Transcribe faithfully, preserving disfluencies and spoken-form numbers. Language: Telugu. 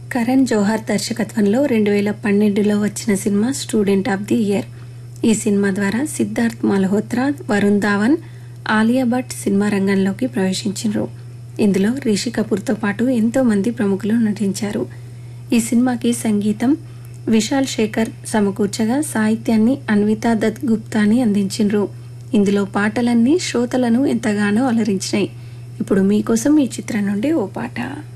కరణ్ జోహార్ దర్శకత్వంలో రెండు వేల పన్నెండులో వచ్చిన cinema student of the year. ఈ సినిమా ద్వారా సిద్ధార్థ్ మల్హోత్రా, వరుణ్ ధావన్, ఆలియా భట్ సినిమా రంగంలోకి ప్రవేశించారు. ఇందులో రిషి కపూర్తో పాటు ఎంతో మంది ప్రముఖులు నటించారు. ఈ సినిమాకి సంగీతం విశాల్ శేఖర్ సమకూర్చగా, సాహిత్యాన్ని అన్వితా దత్ గుప్తాని అందించిండ్రు. ఇందులో పాటలన్నీ శ్రోతలను ఎంతగానో అలరించినాయి. ఇప్పుడు మీకోసం ఈ చిత్రం నుండి ఓ పాట.